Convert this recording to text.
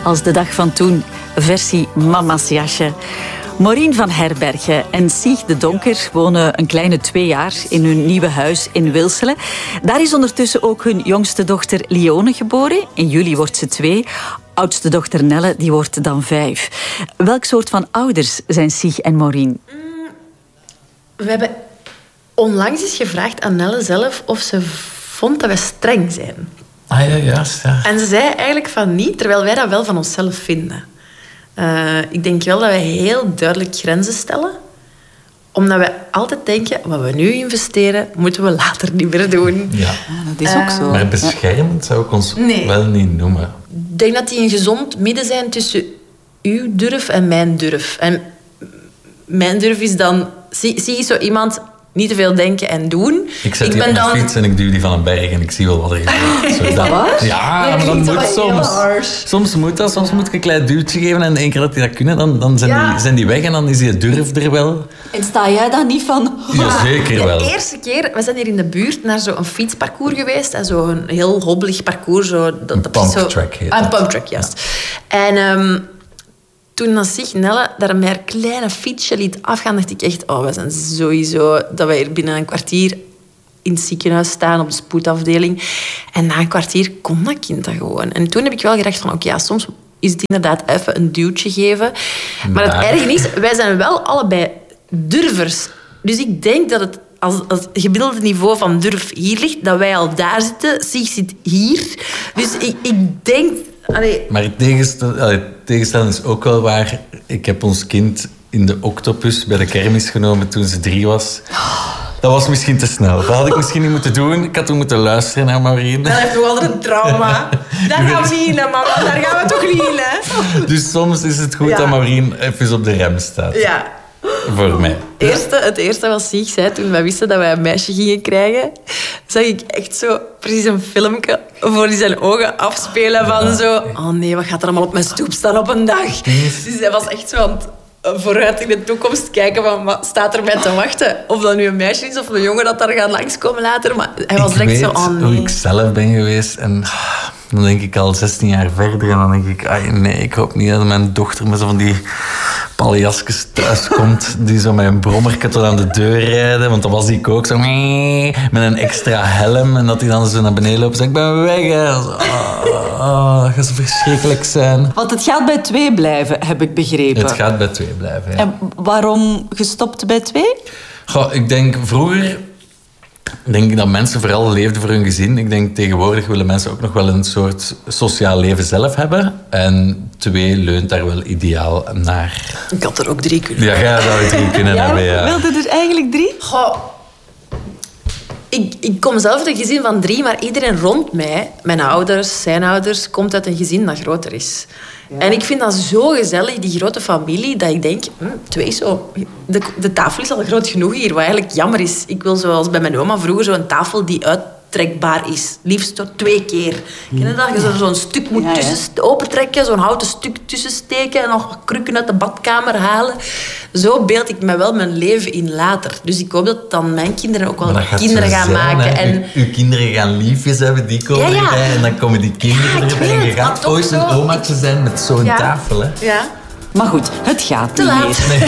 als de dag van toen, versie mama's jasje. Maureen van Herbergen en Sieg de Donker wonen een kleine 2 jaar in hun nieuwe huis in Wilselen. Daar is ondertussen ook hun jongste dochter Lione geboren. In juli wordt ze 2. Oudste dochter Nelle, die wordt dan 5. Welk soort van ouders zijn Sieg en Maureen? We hebben onlangs eens gevraagd aan Nelle zelf of ze vond dat wij streng zijn. Ah ja, juist. Ja. En ze zei eigenlijk van niet, terwijl wij dat wel van onszelf vinden. Ik denk wel dat wij heel duidelijk grenzen stellen. Omdat wij altijd denken, wat we nu investeren, moeten we later niet meer doen. Ja. Dat is ook zo. Maar beschermend zou ik ons wel niet noemen. Ik denk dat die een gezond midden zijn tussen uw durf en mijn durf. En mijn durf is dan... Zie je zo iemand... Niet te veel denken en doen. Ik zet die op mijn fiets en ik duw die van een berg en ik zie wel wat er gebeurt. Is dat waar? Ja, maar dat moet soms. Soms moet dat. Soms moet ik een klein duwtje geven en 1 keer dat die dat kunnen, dan zijn die weg en dan is die durf er wel. En sta jij dan niet van... Ja, zeker wel. De eerste keer, we zijn hier in de buurt naar zo'n fietsparcours geweest. En zo'n heel hobbelig parcours. Een pumptrack heet dat. Een pumptrack, juist. Ja. En... toen als zich Nelle daar met haar kleine fietsje liet afgaan, dacht ik echt, we zijn sowieso dat wij hier binnen een kwartier in het ziekenhuis staan, op de spoedafdeling. En na een kwartier kon dat kind dat gewoon. En toen heb ik wel gedacht van, oké, soms is het inderdaad even een duwtje geven. Maar het erge is, wij zijn wel allebei durvers. Dus ik denk dat het als het gemiddelde niveau van durf hier ligt, dat wij al daar zitten. Zich zit hier. Dus ik denk... Maar het tegenstellen is ook wel waar. Ik heb ons kind in de Octopus bij de kermis genomen toen ze 3 was. Dat was misschien te snel. Dat had ik misschien niet moeten doen. Ik had toen moeten luisteren naar Maureen. Dat heeft nog wel een trauma. Daar gaan we niet in, mama. Daar gaan we toch niet in, hè? Dus soms is het goed dat Maureen even op de rem staat. Ja. Voor mij. Het eerste wat Sieg zei toen wij wisten dat wij een meisje gingen krijgen, zag ik echt zo precies een filmpje voor zijn ogen afspelen van zo... Oh nee, wat gaat er allemaal op mijn stoep staan op een dag? Dus hij was echt zo aan het vooruit in de toekomst kijken van wat staat er mij te wachten. Of dat nu een meisje is of een jongen dat daar gaat langskomen later. Maar hij was direct zo... Oh nee. Hoe ik zelf ben geweest en... Dan denk ik al 16 jaar verder en dan denk ik... nee, ik hoop niet dat mijn dochter met zo van die paljas thuis komt die zo met een brommerke tot aan de deur rijden. Want dan was ik ook zo... met een extra helm en dat hij dan zo naar beneden loopt en zegt, ik ben weg. Hè. Dat gaat zo verschrikkelijk zijn. Want het gaat bij 2 blijven, heb ik begrepen. Het gaat bij 2 blijven, ja. En waarom gestopt bij 2? Goh, ik denk vroeger... denk ik dat mensen vooral leefden voor hun gezin. Ik denk tegenwoordig willen mensen ook nog wel een soort sociaal leven zelf hebben. En 2 leunt daar wel ideaal naar. Ik had er ook 3 kunnen. Ja, jij zou er 3 kunnen hebben, ja. Wilde er eigenlijk 3? Goh, ik kom zelf uit een gezin van 3, maar iedereen rond mij, mijn ouders, zijn ouders, komt uit een gezin dat groter is. Ja. En ik vind dat zo gezellig, die grote familie, dat ik denk, 2 zo... De tafel is al groot genoeg hier, wat eigenlijk jammer is. Ik wil zoals bij mijn oma vroeger zo'n tafel die uittrekbaar is. Liefst tot 2 keer. Ken je dat? Je zo'n stuk moet opentrekken, zo'n houten stuk tussensteken en nog wat krukken uit de badkamer halen. Zo beeld ik me wel mijn leven in later. Dus ik hoop dat dan mijn kinderen ook wel kinderen gaan maken. En... Uw kinderen gaan liefjes hebben, die komen erbij. En dan komen die kinderen erbij. En je gaat ooit een omaatje zijn met zo'n tafel. Hè? Ja. Maar goed, het gaat te niet laat. meer. Nee.